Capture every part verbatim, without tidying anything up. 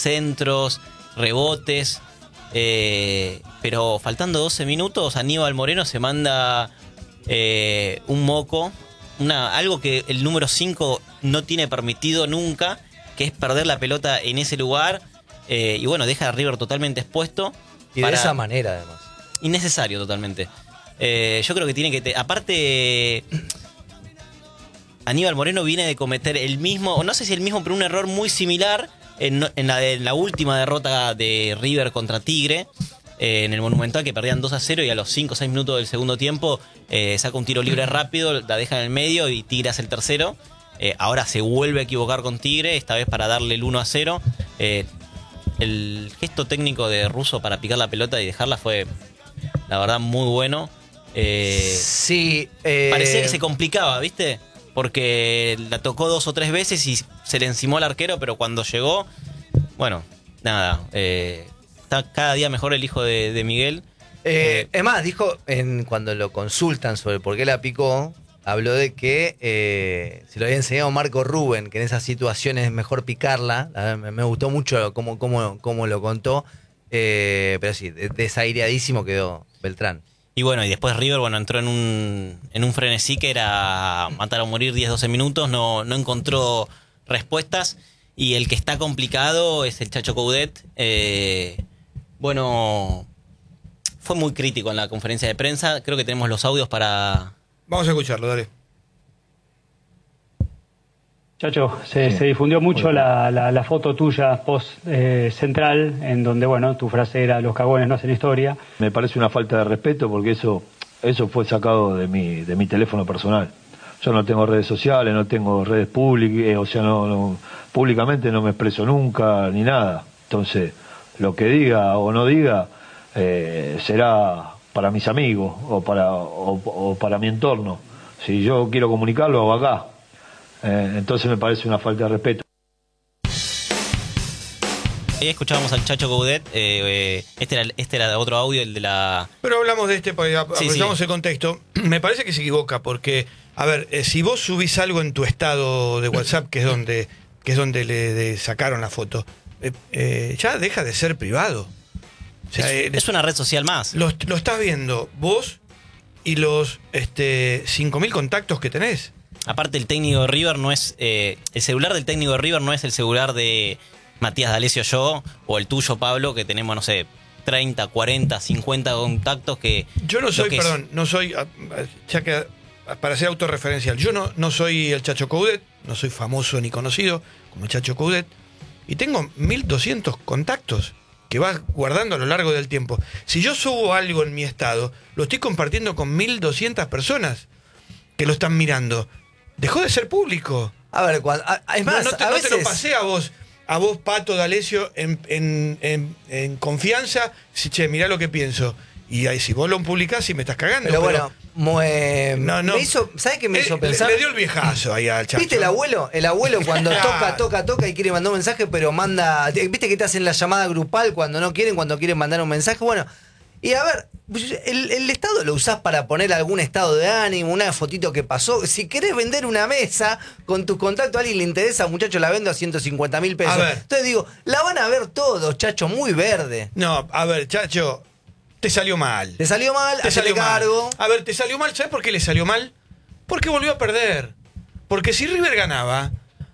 centros, rebotes. Eh, pero faltando doce minutos, Aníbal Moreno se manda eh, un moco, una, algo que el número cinco no tiene permitido nunca, que es perder la pelota en ese lugar. Eh, y bueno, deja a River totalmente expuesto. Y para... de esa manera, además. Innecesario totalmente. Eh, yo creo que tiene que... Te... Aparte, Aníbal Moreno viene de cometer el mismo, o no sé si el mismo, pero un error muy similar en, en, la, en la última derrota de River contra Tigre, eh, en el Monumental, que perdían dos a cero y a los cinco o seis minutos del segundo tiempo eh, saca un tiro libre rápido, la deja en el medio y Tigre hace el tercero. Eh, ahora se vuelve a equivocar con Tigre, esta vez para darle el uno a cero. Eh, el gesto técnico de Russo para picar la pelota y dejarla fue, la verdad, muy bueno. Eh, sí. Eh... Parecía que se complicaba, ¿viste? Porque la tocó dos o tres veces y se le encimó al arquero, pero cuando llegó, bueno, nada, eh, está cada día mejor el hijo de, de Miguel. Eh, es más, dijo, en, cuando lo consultan sobre por qué la picó, habló de que eh, se lo había enseñado Marco Rubén, que en esas situaciones es mejor picarla. Me, me gustó mucho cómo, cómo, cómo lo contó, eh, pero sí, desaireadísimo quedó Beltrán. Y bueno, y después River, bueno, entró en un, en un frenesí que era matar o morir diez doce minutos, no, no encontró respuestas, y el que está complicado es el Chacho Coudet. Eh, bueno, fue muy crítico en la conferencia de prensa, creo que tenemos los audios para... Vamos a escucharlo, dale. Chacho, se, sí. se difundió mucho la, la, la foto tuya post eh, central, en donde, bueno, tu frase era los cagones no hacen historia. Me parece una falta de respeto porque eso eso fue sacado de mi de mi teléfono personal. Yo no tengo redes sociales, no tengo redes públicas, eh, o sea, no, no públicamente no me expreso nunca ni nada. Entonces, lo que diga o no diga eh, será para mis amigos o para o, o para mi entorno. Si yo quiero comunicarlo, hago acá. Eh, entonces me parece una falta de respeto. Ahí escuchábamos al Chacho Coudet. Eh, eh, este, era, este era otro audio, el de la... Pero hablamos de este, porque aprovechamos sí, sí. el contexto. Me parece que se equivoca, porque, a ver, eh, si vos subís algo en tu estado de WhatsApp, que es donde, que es donde le de, sacaron la foto, eh, eh, ya deja de ser privado. O sea, es, eh, es una red social más. Lo, lo estás viendo vos y los este, cinco mil contactos que tenés. Aparte, el técnico de River no es... Eh, el celular del técnico de River no es el celular de Matías D'Alessio yo, o el tuyo, Pablo, que tenemos, no sé, treinta, cuarenta, cincuenta contactos que... Yo no soy, perdón, es... no soy... Ya que para ser autorreferencial, yo no, no soy el Chacho Coudet, no soy famoso ni conocido como el Chacho Coudet, y tengo mil doscientos contactos que vas guardando a lo largo del tiempo. Si yo subo algo en mi estado, lo estoy compartiendo con mil doscientas personas que lo están mirando. Dejó de ser público. A ver, cuando, a, es más, no, no, te, a no veces... te lo pasé a vos, a vos, Pato D'Alessio, en, en, en, en confianza. Si, che, mirá lo que pienso. Y ahí, si vos lo publicás, sí me estás cagando. Pero, pero bueno, eh, no, no. Me hizo, ¿sabes qué me eh, hizo pensar? Le, le dio el viejazo ahí al Chacho. ¿Viste el abuelo? El abuelo cuando toca, toca, toca y quiere mandar un mensaje, pero manda... ¿Viste que te hacen la llamada grupal cuando no quieren, cuando quieren mandar un mensaje? Bueno... Y a ver, el, el estado lo usás para poner algún estado de ánimo, una fotito que pasó. Si querés vender una mesa con tus contactos, a alguien le interesa, muchacho, la vendo a ciento cincuenta mil pesos. Entonces digo, la van a ver todos, Chacho, muy verde. No, a ver, Chacho, te salió mal. Te salió mal, te salió cargo. Mal. A ver, te salió mal, ¿sabes por qué le salió mal? Porque volvió a perder. Porque si River ganaba,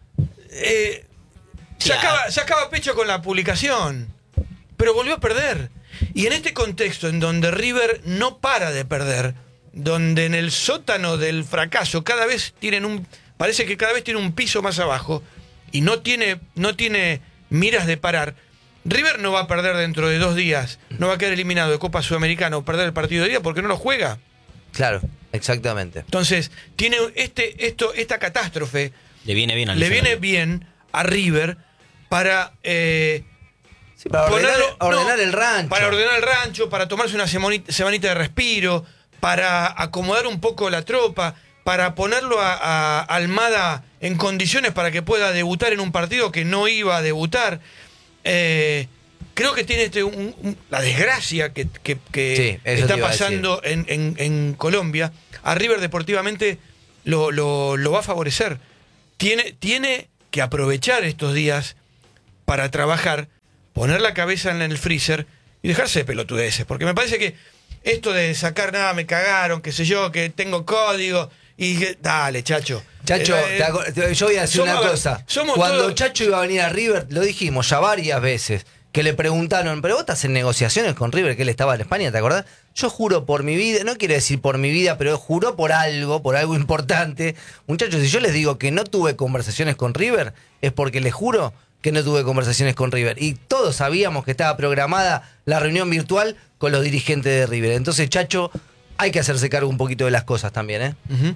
eh, sacaba, sacaba pecho con la publicación. Pero volvió a perder. Y en este contexto en donde River no para de perder, donde en el sótano del fracaso cada vez tienen un, parece que cada vez tiene un piso más abajo y no tiene, no tiene miras de parar, River no va a perder dentro de dos días, no va a quedar eliminado de Copa Sudamericana o perder el partido de día porque no lo juega. Claro, exactamente. Entonces, tiene este, esto, esta catástrofe le viene bien al le viene bien a River para... Eh, Sí, para ordenar, Ponerlo, ordenar no, el rancho. Para ordenar el rancho, para tomarse una semanita, semanita de respiro, para acomodar un poco la tropa, para ponerlo a, a Almada en condiciones para que pueda debutar en un partido que no iba a debutar. Eh, creo que tiene este, un, un, la desgracia que, que, que sí, está pasando en, en, en Colombia. A River deportivamente lo, lo, lo va a favorecer. Tiene, tiene que aprovechar estos días para trabajar. poner la cabeza en el freezer y dejarse de pelotudeces. Porque me parece que esto de sacar nada, me cagaron, qué sé yo, que tengo código. Y dije, dale, Chacho. Chacho, Eh, te aco- te- yo voy a decir somos- una cosa. somos Cuando todos- Chacho iba a venir a River, lo dijimos ya varias veces, que le preguntaron, ¿pero vos estás en negociaciones con River? Que él estaba en España, ¿te acordás? Yo juro por mi vida, no quiero decir por mi vida, pero juro por algo, por algo importante. Muchachos, si yo les digo que no tuve conversaciones con River, es porque les juro que no tuve conversaciones con River. Y todos sabíamos que estaba programada la reunión virtual con los dirigentes de River. Entonces, Chacho, hay que hacerse cargo un poquito de las cosas también, ¿eh? Ujú.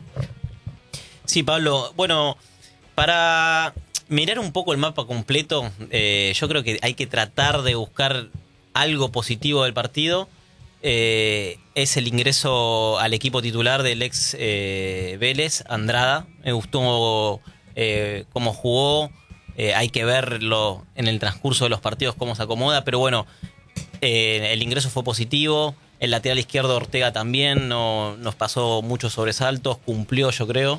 Sí, Pablo. Bueno, para mirar un poco el mapa completo, eh, yo creo que hay que tratar de buscar algo positivo del partido. Eh, es el ingreso al equipo titular del ex eh, Vélez, Andrada. Me gustó eh, cómo jugó. Eh, hay que verlo en el transcurso de los partidos cómo se acomoda, pero bueno, eh, el ingreso fue positivo. El lateral izquierdo Ortega también no, nos pasó muchos sobresaltos, cumplió yo creo.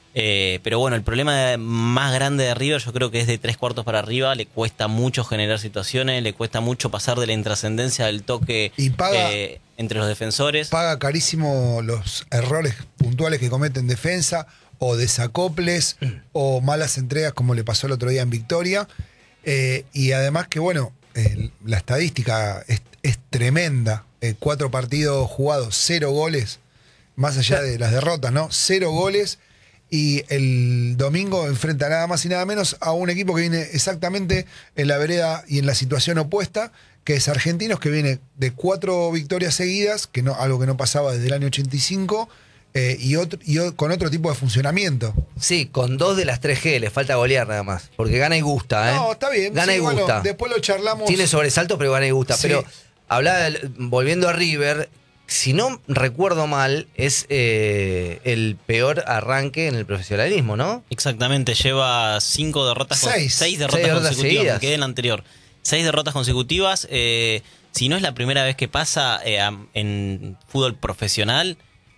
Eh, pero bueno, el problema más grande de River yo creo que es de tres cuartos para arriba. Le cuesta mucho generar situaciones, le cuesta mucho pasar de la intrascendencia del toque Y paga- eh, entre los defensores. Paga carísimo los errores puntuales que comete en defensa, o desacoples, o malas entregas como le pasó el otro día en Victoria. Eh, y además que, bueno, eh, la estadística es, es tremenda. Eh, cuatro partidos jugados, cero goles, más allá de las derrotas, ¿no? Cero goles. Y el domingo enfrenta nada más y nada menos a un equipo que viene exactamente en la vereda y en la situación opuesta, que es Argentinos, que viene de cuatro victorias seguidas, que no, algo que no pasaba desde el año ochenta y cinco, eh, y, otro, y o- con otro tipo de funcionamiento. Sí, con dos de las tres G, le falta golear nada más. Porque gana y gusta, ¿eh? No, está bien. Gana sí, y bueno, gusta. después lo charlamos. Tiene sobresaltos, pero gana y gusta. Sí. Pero hablaba, del- volviendo a River, si no recuerdo mal, es eh, el peor arranque en el profesionalismo, ¿no? Exactamente, lleva cinco derrotas, con- Seis. seis derrotas Seis derrotas consecutivas, seguidas. me quedé en la anterior. Seis derrotas consecutivas. eh, si no es la primera vez que pasa eh, am- en fútbol profesional,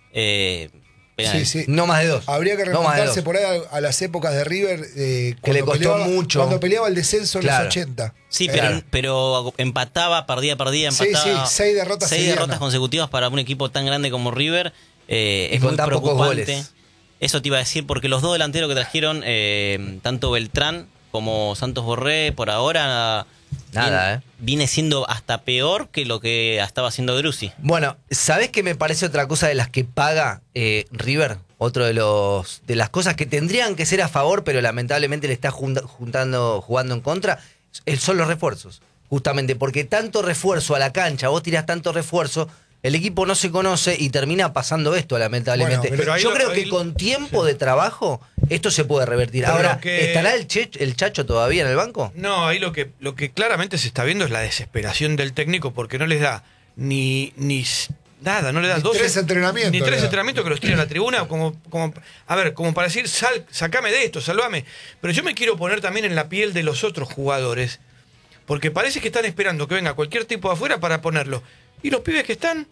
eh, Sí, sí. No más de dos. Habría que No más de remontarse dos. por ahí a, a las épocas de River. eh, Que le cuando costó peleaba- mucho. Cuando peleaba el descenso en Claro. los ochenta. Sí, Eh, pero, Claro. pero empataba, perdía, perdía, Sí, empataba. sí, seis derrotas Seis seguidas, derrotas no. consecutivas para un equipo tan grande como River. eh, Y es con muy tan pocos preocupante. goles. Eso te iba a decir, porque los dos delanteros que trajeron, eh, tanto Beltrán como Santos Borré, por ahora Nada, viene, ¿eh? viene siendo hasta peor que lo que estaba haciendo Drussi. Bueno, ¿sabés qué me parece otra cosa de las que paga eh, River? Otro de los de las cosas que tendrían que ser a favor, pero lamentablemente le está jun- juntando, jugando en contra, eh, son los refuerzos. Justamente porque tanto refuerzo a la cancha, vos tirás tanto refuerzo, el equipo no se conoce y termina pasando esto, lamentablemente. Bueno, pero ahí Yo lo- creo ahí- que con tiempo de trabajo esto se puede revertir. Pero Ahora, lo que- ¿estará el, che- el Chacho todavía en el banco? No, ahí lo que, lo que claramente se está viendo es la desesperación del técnico porque no les da ni, ni s- nada, no le da Ni dos tres entrenamientos Ni le tres da. entrenamientos que los tiren a la tribuna, como, como, a ver, como para decir, sal, sacame de esto, salvame. Pero yo me quiero poner también en la piel de los otros jugadores, porque parece que están esperando que venga cualquier tipo de afuera para ponerlo. Y los pibes que están,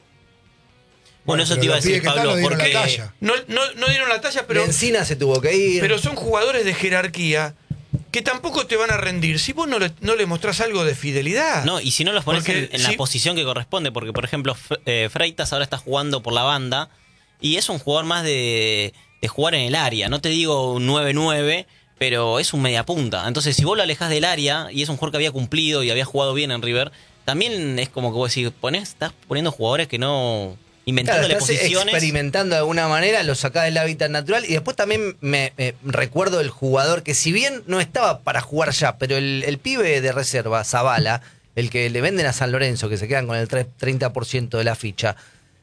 Bueno, Bueno, eso pero te iba a los decir, pibes que están Pablo, no dieron la porque talla. no, no, no dieron la talla, pero, Encina se tuvo que ir. pero son jugadores de jerarquía que tampoco te van a rendir si vos no le, no le mostrás algo de fidelidad. no, y si no los pones Porque en, en si- la posición que corresponde, porque por ejemplo F- eh, Freitas ahora está jugando por la banda y es un jugador más de, de jugar en el área, no te digo un nueve nueve, pero es un mediapunta. Entonces si vos lo alejás del área y es un jugador que había cumplido y había jugado bien en River, también es como que vos decís, ponés, estás poniendo jugadores que no... Claro, inventándole estás posiciones. experimentando de alguna manera, lo sacás del hábitat natural. Y después también me eh, recuerdo el jugador que, si bien no estaba para jugar ya, pero el, el pibe de reserva, Zavala, el que le venden a San Lorenzo, que se quedan con el tre- treinta por ciento de la ficha,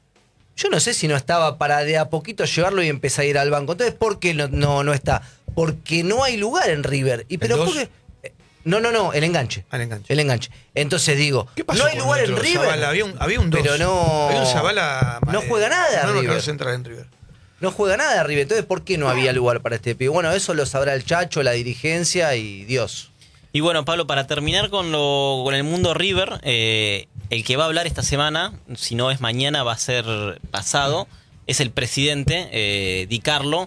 yo no sé si no estaba para de a poquito llevarlo y empezar a ir al banco. Entonces, ¿por qué no, no, no está? Porque no hay lugar en River. Y pero dos? ¿por qué? Eh, No, no, no, el enganche. Al enganche. El enganche. Entonces digo, ¿Qué pasó no hay con lugar en nuestro River. Zavala? Había un, había un dos. Pero no- Había un Zavala. no juega nada, No, no, River. no central en River. No juega nada River. Entonces, ¿por qué no había lugar para este pibe? Bueno, eso lo sabrá el Chacho, la dirigencia y Dios. Y bueno, Pablo, para terminar con lo con el mundo River, eh, el que va a hablar esta semana, si no es mañana, va a ser pasado, es el presidente, eh, Di Carlo.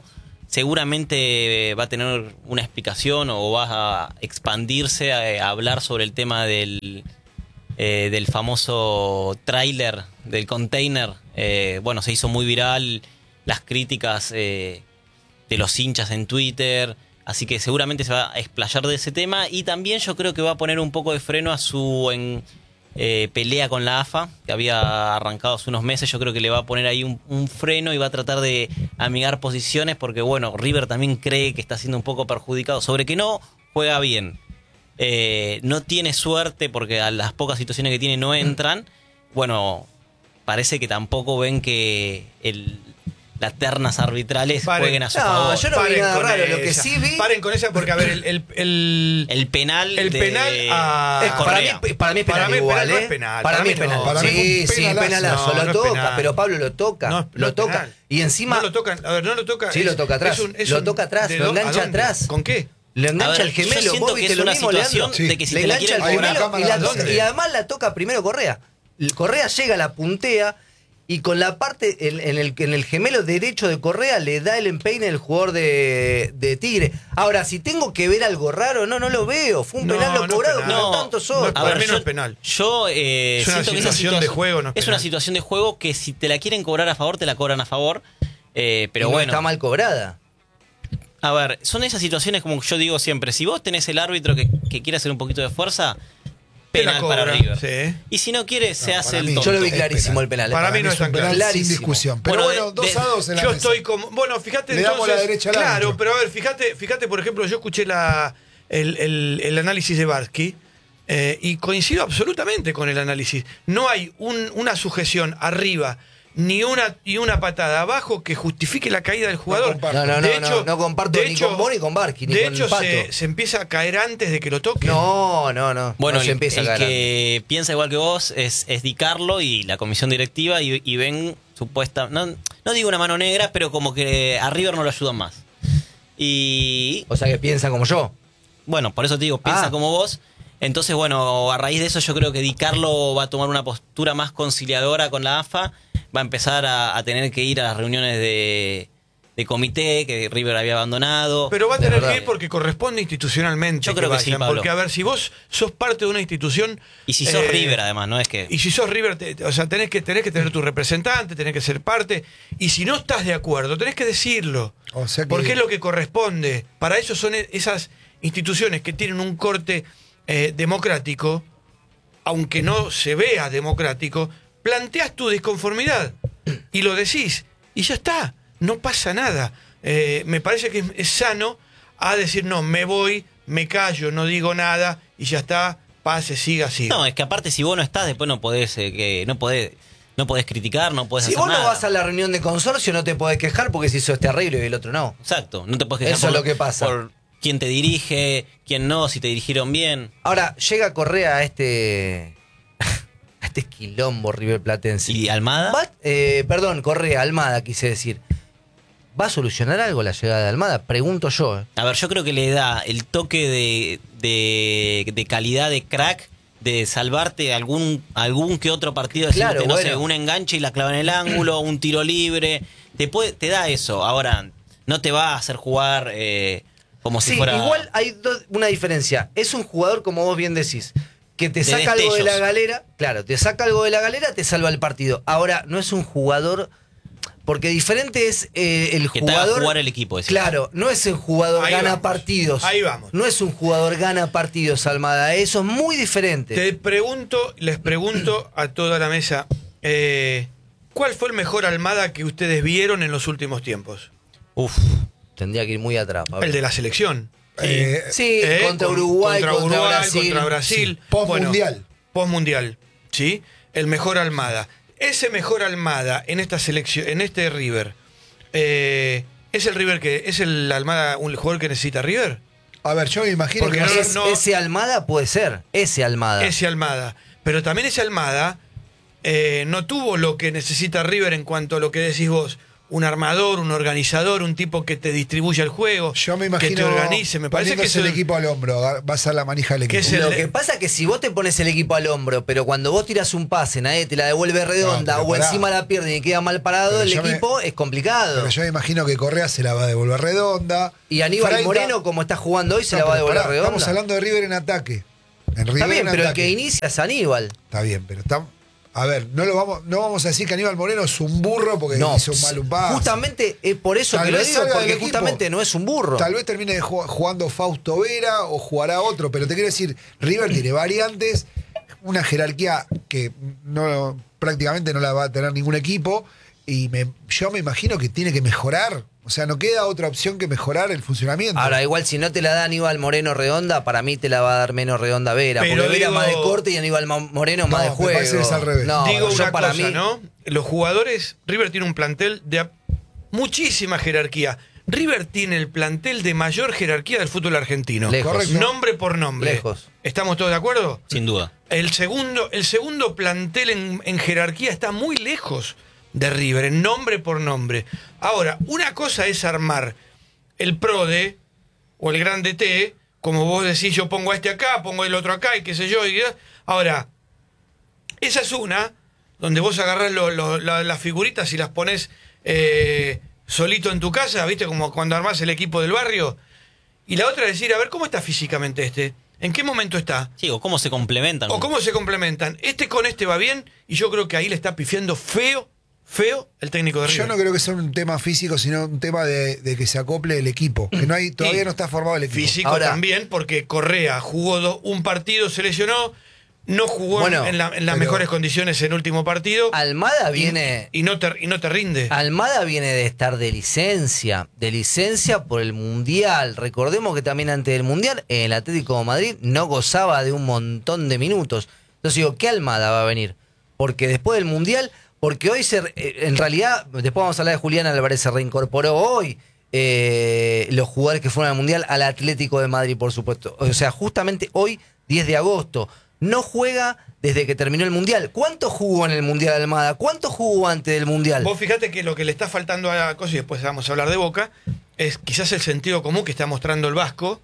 seguramente va a tener una explicación o va a expandirse a, a hablar sobre el tema del, eh, del famoso tráiler del container. Eh, bueno, se hizo muy viral las críticas eh, de los hinchas en Twitter, así que seguramente se va a explayar de ese tema y también yo creo que va a poner un poco de freno a su en, eh, pelea con la A F A, que había arrancado hace unos meses. Yo creo que le va a poner ahí un, un freno y va a tratar de amigar posiciones porque, bueno, River también cree que está siendo un poco perjudicado, sobre que no juega bien. Eh, no tiene suerte porque a las pocas situaciones que tiene no entran. Bueno, parece que tampoco ven que el... las ternas arbitrales Paren. jueguen a su No, favor. yo no vi Paren nada con raro. Lo esa. que sí vi. Paren con esa porque, a ver, el... El, el, El penal el de penal a... Eh, para, mí, Correa. para mí es penal Para mí igual, penal no ¿eh? es penal. Para, Para mí mí es penal. no. Para mí fue sí, un sí, penalazo. penalazo. No, lo no es toca, penal. pero Pablo lo toca. No, no lo es toca. penal. Y encima. No lo tocan, a ver, no lo toca. Sí, es- lo toca atrás. es un- es Lo un- toca atrás, ¿de lo dó- a engancha dónde? atrás. ¿Con qué? Le A engancha ver, el yo gemelo. siento Vos que viste es lo una mismo, situación Leandro. de que si Le te la engancha el quieren Hay una gemelo cámara y, la dónde. toca- y además la toca primero Correa. El Correa llega, la puntea y con la parte en, en el, en el gemelo derecho de Correa le da el empeine el jugador de, de Tigre. Ahora, si tengo que ver algo raro, no, no lo veo. Fue un No, penal no lo es cobrado penal. como No, tantos no son. es- Para mí no es penal. Yo eh, Es una siento que esa situación de situa- juego, no es es una penal. situación de juego que si te la quieren cobrar a favor, te la cobran a favor. Eh, pero Y no bueno, está mal cobrada. a ver, son esas situaciones como yo digo siempre. Si vos tenés el árbitro que, que quiere hacer un poquito de fuerza, Te la penal para cobran, River. sí. Y si no quiere, se No, hace para el mí- tonto. Yo lo vi Es clarísimo penal. el penal. ¿eh? Para mí no es es tan un penal claro. sin discusión. Pero Bueno, bueno, de- dos de- a dos en la Yo mesa. estoy como. Bueno, fíjate Le damos entonces. la derecha al claro, árbitro. pero a ver, fíjate, fíjate, por ejemplo, yo escuché la, el, el- el análisis de Barsky eh, y coincido absolutamente con el análisis. No hay un- una sujeción arriba ni una y una patada abajo que justifique la caída del jugador. comparto. No, no, no, de hecho, no, no comparto de ni hecho- con vos ni con Barqui, ni de con hecho, Pato. se, se empieza a caer antes de que lo toque. No, no, no. Bueno, no se el, empieza el a ganar. que piensa igual que vos es, es Di Carlo y la comisión directiva y, y ven supuesta, no, no digo una mano negra, pero como que a River no lo ayudan más. Y O sea que piensa como yo. bueno, por eso te digo, piensa Ah. como vos. Entonces, bueno, a raíz de eso yo creo que Di Carlo va a tomar una postura más conciliadora con la A F A, va a empezar a, a tener que ir a las reuniones de, de comité que River había abandonado. Pero va a De tener verdad. que ir porque corresponde institucionalmente. Yo creo que sí, Pablo. Porque, a ver, si vos sos parte de una institución. y si sos eh, River, además, ¿no? Es que... Y si sos River, te- o sea, tenés que, tenés que tener tu representante, tenés que ser parte. Y si no estás de acuerdo, tenés que decirlo. O sea que- Porque es lo que corresponde. Para eso son e- esas instituciones que tienen un corte eh, democrático, aunque no se vea democrático, planteas tu disconformidad y lo decís. Y ya está, no pasa nada. Eh, me parece que es, es sano a decir, no, me voy, me callo, no digo nada y ya está, pase, siga, siga. No, es que aparte si vos no estás, después no podés, eh, que no podés, no podés criticar, no podés Si hacer vos no nada. vas a la reunión de consorcio, no te podés quejar porque se hizo este arreglo y el otro no. Exacto, no te podés quejar Eso es por, lo que pasa. por quién te dirige, quién no, si te dirigieron bien. Ahora, llega Correa a este. a este quilombo River Platense. ¿Y Almada? Va- eh, perdón, Correa, Almada, quise decir. ¿Va a solucionar algo la llegada de Almada? Pregunto yo. ¿eh? A ver, yo creo que le da el toque de, de, de calidad de crack, de salvarte algún algún que otro partido, decirte, Claro, no bueno. sé, un enganche y la clava en el ángulo, un tiro libre, te puede, te da eso. Ahora, no te va a hacer jugar eh, como si Sí, fuera... igual hay do- una diferencia. Es un jugador, como vos bien decís, que te De saca algo de la destellos. galera. Claro, te saca algo de la galera, te salva el partido. Ahora, no es un jugador. Porque diferente es eh, el Que te haga jugador. jugar el equipo, decís. Claro, no es el jugador Ahí gana vamos. partidos. Ahí vamos. No es un jugador gana partidos, Almada. Eso es muy diferente. Te pregunto, les pregunto a toda la mesa, eh, ¿cuál fue el mejor Almada que ustedes vieron en los últimos tiempos? Uf, Tendría que ir muy atrás, Pablo. El de la selección. Eh, Sí, Eh, contra con- Uruguay, contra, contra, Uruguay, Brasil. contra Brasil. Sí, post-mundial. Bueno, post-mundial, ¿sí? El mejor Almada. Ese mejor Almada en esta selección, en este River, eh, ¿es el River que es el Almada un jugador que necesita River? a ver, yo me imagino Porque que no- Es- Ese Almada puede ser. Ese Almada. Ese Almada. Pero también ese Almada eh, no tuvo lo que necesita River en cuanto a lo que decís vos. un armador, un organizador, un tipo que te distribuya el juego, Yo me imagino que te organice. Me parece que es el el- equipo al hombro, va a ser la manija del Que equipo. es el- Lo que pasa es que si vos te pones el equipo al hombro, pero cuando vos tiras un pase, nadie te la devuelve redonda No, o pero pará. encima la pierde y queda mal parado, Pero el yo me- equipo es complicado. Pero yo me imagino que Correa se la va a devolver redonda. Y Aníbal Freita- Moreno, como está jugando hoy, se No, la va a pero devolver pará, redonda. Estamos hablando de River en ataque. En River Está bien, en pero el ataque. que inicia es Aníbal. Está bien, pero está. A ver, no lo vamos, no vamos a decir que Aníbal Moreno es un burro porque No, hizo un mal un pase. justamente es por eso Tal que lo vez digo, salga porque del equipo. justamente no es un burro. Tal vez termine de ju- jugando Fausto Vera o jugará otro, pero te quiero decir, River tiene variantes, una jerarquía que no prácticamente no la va a tener ningún equipo y me- yo me imagino que tiene que mejorar. O sea, no queda otra opción que mejorar el funcionamiento. Ahora, igual si no te la da Aníbal Moreno redonda, para mí te la va a dar menos redonda Vera. Pero porque Vera digo- más de corte y Aníbal Ma- Moreno más No, de me juego. parece que es al revés. No, Digo yo una para cosa, mí, ¿no? Los jugadores, River tiene un plantel de a- muchísima jerarquía. River tiene el plantel de mayor jerarquía del fútbol argentino. Lejos. Correcto. Nombre por nombre. Lejos. ¿Estamos todos de acuerdo? Sin duda. El segundo, el segundo plantel en, en jerarquía está muy lejos de River, en nombre por nombre. Ahora, una cosa es armar el PRODE o el Grande T, como vos decís, yo pongo a este acá, pongo el otro acá y qué sé yo. Y, ahora, esa es una donde vos agarrás lo- lo- la- las figuritas y las pones eh, solito en tu casa, ¿viste? Como cuando armás el equipo del barrio. Y la otra es decir, a ver, ¿cómo está físicamente este? ¿En qué momento está? Sí, o cómo se complementan. O cómo se complementan. Este con este va bien y yo creo que ahí le está pifiando feo, feo el técnico de River. Yo no creo que sea un tema físico, sino un tema de, de que se acople el equipo. Que no hay, todavía Sí. no está formado el equipo. Físico Ahora- también, porque Correa jugó do- un partido, se lesionó, no jugó Bueno, en, la- en las pero- mejores condiciones en el último partido. Almada y- viene. Y, no te, y no te rinde. Almada viene de estar de licencia, de licencia por el Mundial. Recordemos que también antes del Mundial, el Atlético de Madrid no gozaba de un montón de minutos. Entonces digo, ¿qué Almada va a venir? Porque después del Mundial, porque hoy se, eh, en realidad, después vamos a hablar de Julián Álvarez, se reincorporó hoy eh, los jugadores que fueron al Mundial al Atlético de Madrid, por supuesto. O sea, justamente hoy, diez de agosto. No juega desde que terminó el Mundial. ¿Cuánto jugó en el Mundial Almada? ¿Cuánto jugó antes del Mundial? Vos fíjate que lo que le está faltando a Cosa, y después vamos a hablar de Boca, es quizás el sentido común que está mostrando el Vasco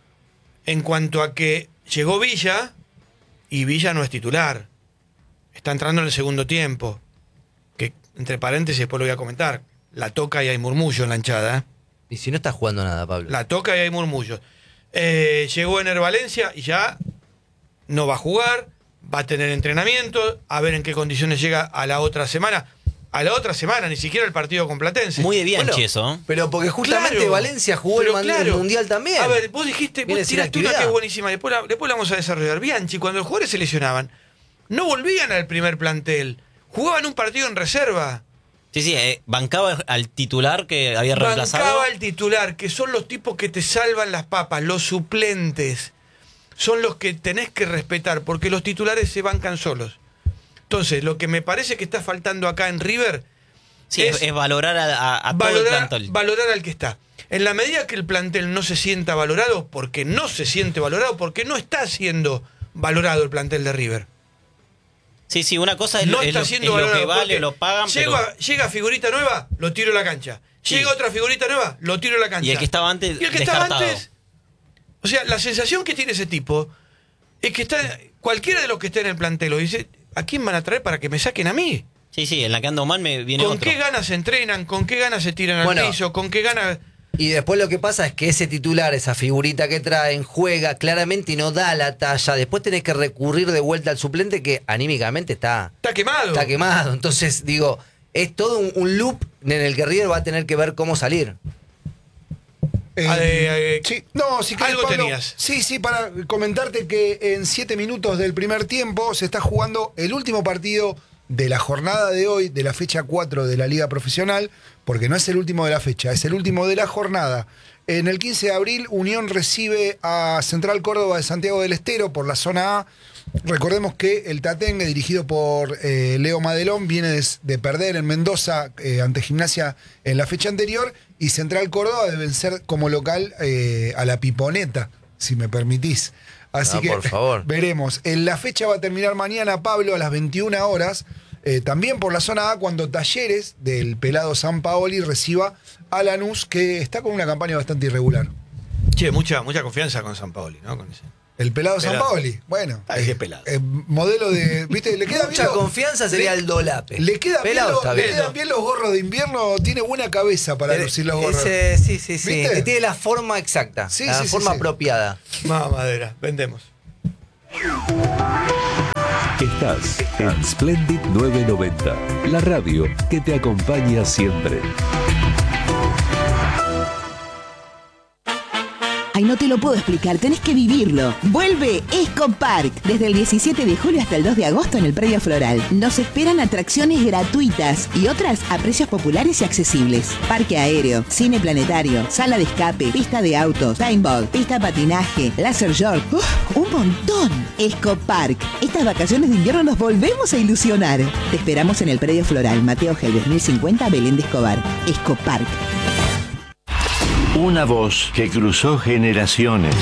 en cuanto a que llegó Villa y Villa no es titular. Está entrando en el segundo tiempo. Que, entre paréntesis, después lo voy a comentar. La toca y hay murmullo en la hinchada. ¿eh? Y si no está jugando nada, Pablo. La toca y hay murmullos. Eh, llegó Ener Valencia y ya no va a jugar, va a tener entrenamiento, a ver en qué condiciones llega a la otra semana. A la otra semana, ni siquiera el partido con Platense. Muy de Bianchi Bueno, eso. ¿eh? Pero porque justamente Claro, Valencia jugó el, pero man- el claro. Mundial también. A ver, vos dijiste, Viene vos sin tiraste una actividad. que es buenísima, después la, después la vamos a desarrollar. Bianchi, cuando los jugadores se lesionaban, no volvían al primer plantel, jugaban un partido en reserva. Sí, sí, eh, bancaba al titular que había reemplazado. Bancaba al titular, que son los tipos que te salvan las papas, los suplentes. Son los que tenés que respetar, porque los titulares se bancan solos. Entonces, lo que me parece que está faltando acá en River Sí, es, es es valorar a, a- a todo el valorar, plantel. valorar al que está. En la medida que el plantel no se sienta valorado, porque no se siente valorado, porque no está siendo valorado el plantel de River. Sí, sí, una cosa es, No lo- es está lo, siendo es lo valorado. que vale, porque lo pagan, llega, pero... llega figurita nueva, lo tiro a la cancha. Sí. Llega otra figurita nueva, lo tiro a la cancha. Y el que estaba antes, Y el que estaba descartado. antes. O sea, la sensación que tiene ese tipo es que está cualquiera de los que está en el plantel lo dice, ¿a quién van a traer para que me saquen a mí? Sí, sí, en la que ando mal me viene ¿Con otro. qué ganas se entrenan? ¿Con qué ganas se tiran al Bueno. piso? ¿Con qué ganas...? Y después lo que pasa es que ese titular, esa figurita que traen, juega claramente y no da la talla. Después tenés que recurrir de vuelta al suplente que anímicamente está, Está quemado. está quemado. Entonces, digo, es todo un, un loop en el que River va a tener que ver cómo salir. Eh, Ah, eh, eh, sí, no, si querés, algo Pablo, tenías. Sí, sí, para comentarte que en siete minutos del primer tiempo se está jugando el último partido de la jornada de hoy, de la fecha cuatro de la Liga Profesional, porque no es el último de la fecha, es el último de la jornada. En el quince de abril, Unión recibe a Central Córdoba de Santiago del Estero por la zona A. Recordemos que el Tatengue, dirigido por eh, Leo Madelón, viene de, de perder en Mendoza eh, ante Gimnasia en la fecha anterior, y Central Córdoba de vencer como local eh, a la Piponeta, si me permitís. Así No, que por favor. veremos. En la fecha va a terminar mañana, Pablo, a las veintiuna horas. Eh, también por la zona A, cuando Talleres del pelado Sampaoli reciba a Lanús, que está con una campaña bastante irregular. Che, mucha, mucha confianza con Sampaoli, ¿no? Con ese. El pelado, Pelado. Sampaoli, bueno. Ah, ese pelado. eh, modelo de. ¿Viste? Le queda Mucha bien lo- confianza sería le- el dolape. Le quedan bien, Pelado lo- está le bien. quedan bien los gorros de invierno, tiene buena cabeza para Pero lucir los gorros. ese- sí, sí, sí. ¿Viste? Que tiene la forma exacta. Sí, la sí, sí, forma sí. apropiada. Más madera, vendemos. Estás en Splendid novecientos noventa, la radio que te acompaña siempre. Ay, no te lo puedo explicar, tenés que vivirlo. Vuelve Escopark. Desde el diecisiete de julio hasta el dos de agosto en el Predio Floral. Nos esperan atracciones gratuitas y otras a precios populares y accesibles. Parque aéreo, cine planetario, sala de escape, pista de autos, paintball, pista de patinaje, laser short. ¡Uf! ¡Un montón! Escopark. Estas vacaciones de invierno nos volvemos a ilusionar. Te esperamos en el Predio Floral, Mateo Gelbes mil cincuenta, Belén de Escobar. Escopark. Una voz que cruzó generaciones.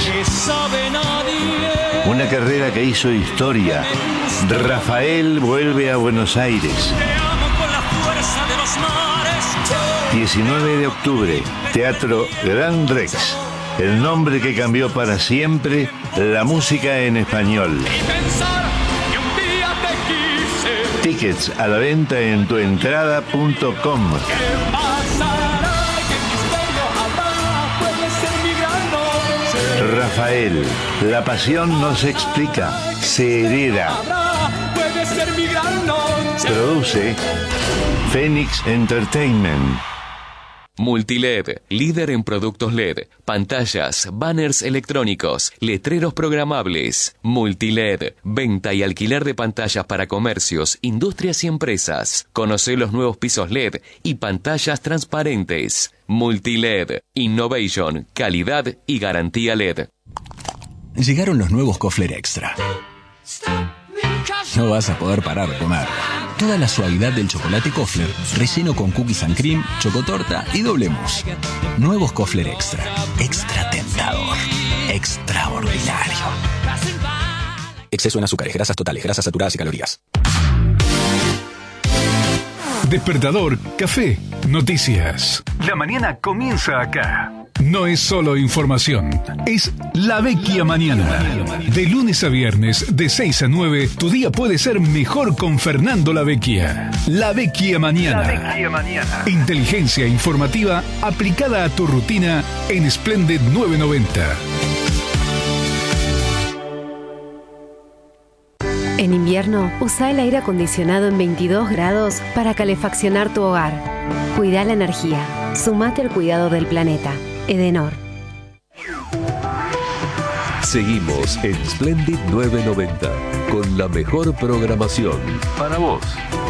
Una carrera que hizo historia. Rafael vuelve a Buenos Aires. diecinueve de octubre, Teatro Gran Rex. El nombre que cambió para siempre la música en español. Tickets a la venta en tuentrada punto com. Rafael, la pasión no se explica, se hereda. Produce Phoenix Entertainment. Multiled, líder en productos L E D, pantallas, banners electrónicos, letreros programables. Multiled, venta y alquiler de pantallas para comercios, industrias y empresas. Conoce los nuevos pisos L E D y pantallas transparentes. Multiled, innovation, calidad y garantía L E D. Llegaron los nuevos Kofler Extra. No vas a poder parar de comer. Toda la suavidad del chocolate Kofler, relleno con cookies and cream, chocotorta y doble mousse. Nuevos Kofler Extra. Extra tentador. Extraordinario. Exceso en azúcares, grasas totales, grasas saturadas y calorías. Despertador, café, noticias. La mañana comienza acá. No es solo información, es La Vecchia Mañana. De lunes a viernes, de seis a nueve, tu día puede ser mejor con Fernando La Vecchia. La Vecchia Mañana. La Vecchia Mañana. Inteligencia informativa aplicada a tu rutina en Splendid novecientos noventa. En invierno, usa el aire acondicionado en veintidós grados para calefaccionar tu hogar. Cuida la energía. Sumate al cuidado del planeta. Edenor. Seguimos en Splendid novecientos noventa con la mejor programación para vos.